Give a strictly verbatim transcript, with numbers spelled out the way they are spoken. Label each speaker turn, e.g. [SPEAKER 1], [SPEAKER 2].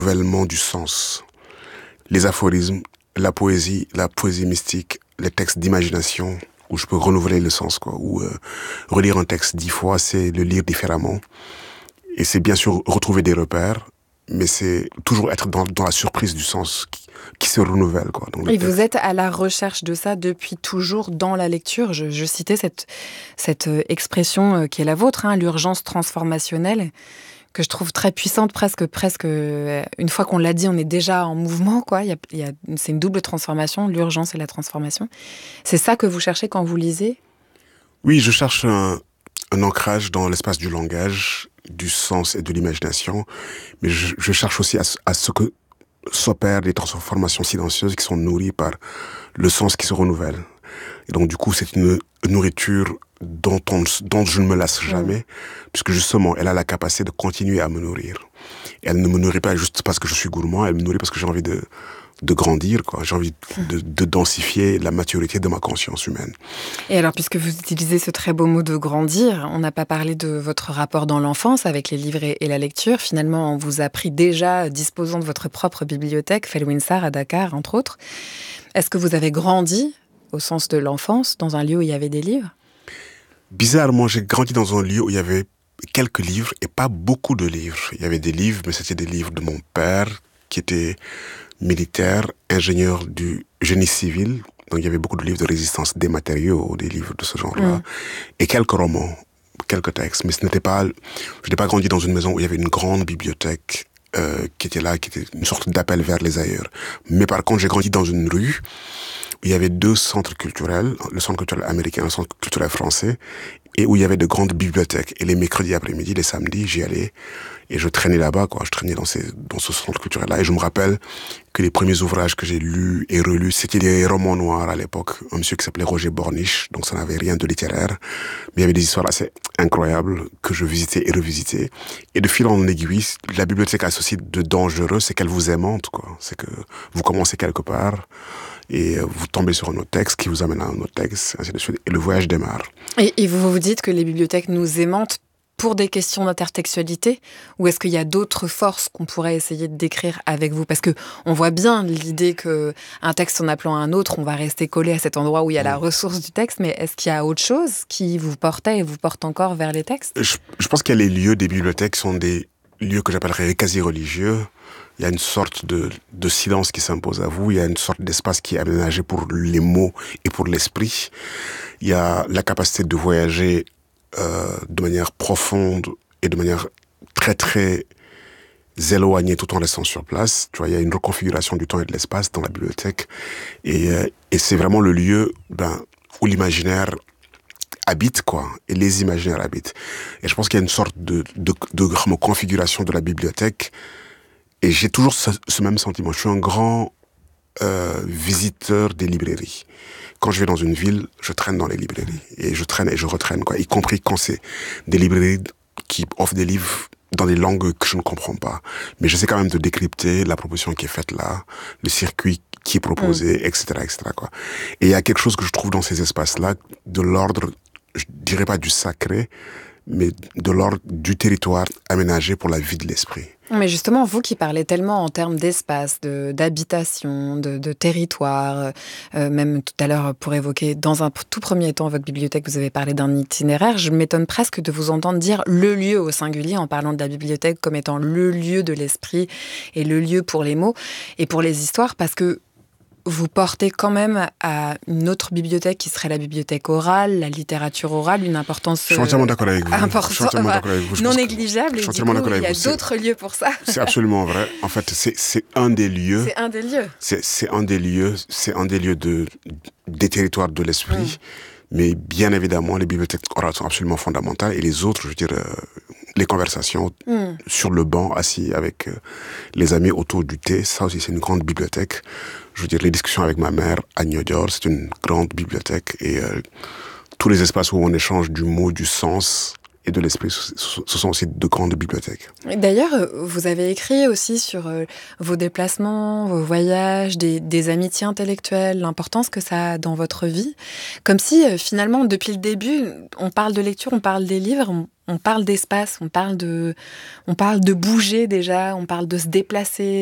[SPEAKER 1] renouvellement du sens. Les aphorismes, la poésie, la poésie mystique, les textes d'imagination, où je peux renouveler le sens, quoi. Ou euh, relire un texte dix fois, c'est le lire différemment. Et c'est bien sûr retrouver des repères, mais c'est toujours être dans, dans la surprise du sens qui, qui se renouvelle, quoi.
[SPEAKER 2] Et texte. Vous êtes à la recherche de ça depuis toujours dans la lecture. Je, je citais cette, cette expression qui est la vôtre, hein, l'urgence transformationnelle, que je trouve très puissante, presque, presque. Une fois qu'on l'a dit, on est déjà en mouvement, quoi. Il y a, il y a, c'est une double transformation, l'urgence et la transformation. C'est ça que vous cherchez quand vous lisez ?
[SPEAKER 1] Oui, je cherche un, un ancrage dans l'espace du langage, du sens et de l'imagination, mais je, je cherche aussi à, à ce que s'opèrent des transformations silencieuses qui sont nourries par le sens qui se renouvelle. Et donc, du coup, c'est une nourriture dont, on, dont je ne me lasse jamais, mmh. puisque justement, elle a la capacité de continuer à me nourrir. Et elle ne me nourrit pas juste parce que je suis gourmand, elle me nourrit parce que j'ai envie de, de grandir, quoi. J'ai envie de, de densifier la maturité de ma conscience humaine.
[SPEAKER 2] Et alors, puisque vous utilisez ce très beau mot de grandir, on n'a pas parlé de votre rapport dans l'enfance avec les livres et, et la lecture. Finalement, on vous a pris déjà disposant de votre propre bibliothèque, Felwinsar à Dakar, entre autres. Est-ce que vous avez grandi, au sens de l'enfance, dans un lieu où il y avait des livres ?
[SPEAKER 1] Bizarrement, j'ai grandi dans un lieu où il y avait quelques livres et pas beaucoup de livres. Il y avait des livres, mais c'était des livres de mon père, qui était militaire, ingénieur du génie civil. Donc il y avait beaucoup de livres de résistance des matériaux, des livres de ce genre-là. Mmh. Et quelques romans, quelques textes. Mais ce n'était pas... Je n'ai pas grandi dans une maison où il y avait une grande bibliothèque euh, qui était là, qui était une sorte d'appel vers les ailleurs. Mais par contre, j'ai grandi dans une rue où il y avait deux centres culturels, le centre culturel américain et le centre culturel français, et où il y avait de grandes bibliothèques. Et les mercredis après-midi, les samedis, j'y allais et je traînais là-bas, quoi. Je traînais dans, ces, dans ce centre culturel-là. Et je me rappelle que les premiers ouvrages que j'ai lus et relus, c'était des romans noirs à l'époque. Un monsieur qui s'appelait Roger Borniche, donc ça n'avait rien de littéraire. Mais il y avait des histoires assez incroyables que je visitais et revisitais. Et de fil en aiguille, la bibliothèque a ceci de dangereux, c'est qu'elle vous aimante, quoi. C'est que vous commencez quelque part et vous tombez sur un autre texte qui vous amène à un autre texte, ainsi de suite, et le voyage démarre.
[SPEAKER 2] Et, et vous vous dites que les bibliothèques nous aimantent pour des questions d'intertextualité, ou est-ce qu'il y a d'autres forces qu'on pourrait essayer de décrire avec vous ? Parce qu'on voit bien l'idée qu'un texte en appelant un autre, on va rester collé à cet endroit où il y a mmh. la ressource du texte, mais est-ce qu'il y a autre chose qui vous portait et vous porte encore vers les textes ?
[SPEAKER 1] je, je pense qu'il y a les lieux des bibliothèques sont des lieux que j'appellerais quasi religieux. Il y a une sorte de, de silence qui s'impose à vous. Il y a une sorte d'espace qui est aménagé pour les mots et pour l'esprit. Il y a la capacité de voyager euh, de manière profonde et de manière très, très éloignée tout en restant sur place. Tu vois, il y a une reconfiguration du temps et de l'espace dans la bibliothèque. Et, euh, et c'est vraiment le lieu ben, où l'imaginaire habite, quoi, et les imaginaires habitent. Et je pense qu'il y a une sorte de, de, de, de configuration de la bibliothèque. Et j'ai toujours ce, ce même sentiment. Je suis un grand euh, visiteur des librairies. Quand je vais dans une ville, je traîne dans les librairies. Et je traîne et je retraîne, quoi. Y compris quand c'est des librairies qui offrent des livres dans des langues que je ne comprends pas. Mais j'essaie quand même de décrypter la proposition qui est faite là, le circuit qui est proposé, mmh. et cetera, et cetera, quoi. Et il y a quelque chose que je trouve dans ces espaces-là, de l'ordre, je dirais pas du sacré, mais de l'ordre du territoire aménagé pour la vie de l'esprit.
[SPEAKER 2] Mais justement, vous qui parlez tellement en termes d'espace, de, d'habitation, de, de territoire, euh, même tout à l'heure pour évoquer, dans un tout premier temps, votre bibliothèque, vous avez parlé d'un itinéraire, je m'étonne presque de vous entendre dire le lieu au singulier en parlant de la bibliothèque comme étant le lieu de l'esprit et le lieu pour les mots et pour les histoires, parce que vous portez quand même à une autre bibliothèque qui serait la bibliothèque orale, la littérature orale, une importance
[SPEAKER 1] je suis entièrement d'accord avec vous.
[SPEAKER 2] Important,
[SPEAKER 1] je suis entièrement d'accord avec vous. Je
[SPEAKER 2] non négligeable.
[SPEAKER 1] Je suis
[SPEAKER 2] et du coup,
[SPEAKER 1] d'accord
[SPEAKER 2] il y a
[SPEAKER 1] vous.
[SPEAKER 2] d'autres c'est, lieux pour ça.
[SPEAKER 1] C'est absolument vrai. En fait, c'est, c'est un des lieux.
[SPEAKER 2] C'est un des lieux.
[SPEAKER 1] C'est, c'est un des lieux. C'est un des lieux de, des territoires de l'esprit. Mm. Mais bien évidemment, les bibliothèques orales sont absolument fondamentales. Et les autres, je veux dire, euh, les conversations mm. sur le banc, assis avec euh, les amis autour du thé, ça aussi, c'est une grande bibliothèque. Je veux dire, les discussions avec ma mère à Niodior, c'est une grande bibliothèque. Et euh, tous les espaces où on échange du mot, du sens et de l'esprit, ce sont aussi de grandes bibliothèques.
[SPEAKER 2] D'ailleurs, vous avez écrit aussi sur vos déplacements, vos voyages, des, des amitiés intellectuelles, l'importance que ça a dans votre vie. Comme si, finalement, depuis le début, on parle de lecture, on parle des livres, on, on parle d'espace, on parle de, on parle de bouger déjà, on parle de se déplacer,